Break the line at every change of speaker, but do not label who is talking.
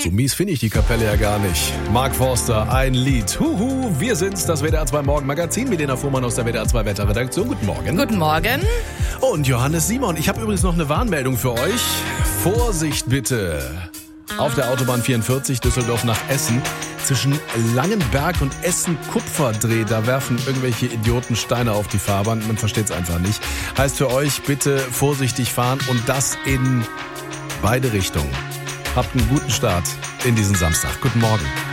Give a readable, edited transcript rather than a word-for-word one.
So mies finde ich die Kapelle ja gar nicht. Mark Forster, ein Lied. Huhu, wir sind's, das WDR 2 Morgenmagazin mit Lena Fuhrmann aus der WDR 2 Wetterredaktion. Guten Morgen.
Guten Morgen.
Und Johannes Simon. Ich habe übrigens noch eine Warnmeldung für euch. Vorsicht bitte. Auf der Autobahn 44 Düsseldorf nach Essen. Zwischen Langenberg und Essen-Kupferdreh, da werfen irgendwelche Idioten Steine auf die Fahrbahn. Man versteht's einfach nicht. Heißt für euch, bitte vorsichtig fahren und das in beide Richtungen. Habt einen guten Start in diesen Samstag. Guten Morgen.